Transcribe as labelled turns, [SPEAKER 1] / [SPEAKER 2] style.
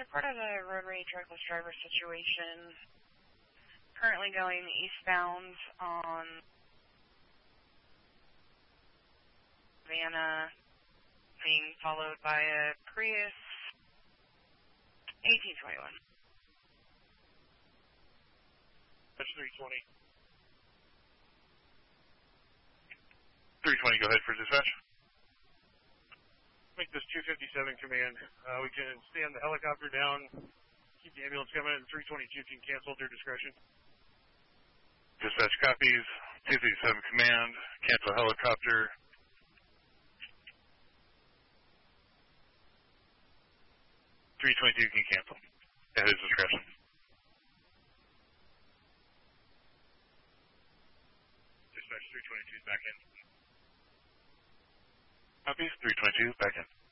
[SPEAKER 1] report of a road rage reckless driver situation. Currently going eastbound on Savannah, being followed by a Prius 1821.
[SPEAKER 2] That's 320. 320, go ahead for dispatch. Make this 257 command. We can stand the helicopter down, keep the ambulance coming, and 322 can cancel at their discretion.
[SPEAKER 3] Dispatch copies, 257 command, cancel helicopter. .322 can cancel at his discretion.
[SPEAKER 2] Dispatch 322 is back in.
[SPEAKER 3] Copies, 322 back in.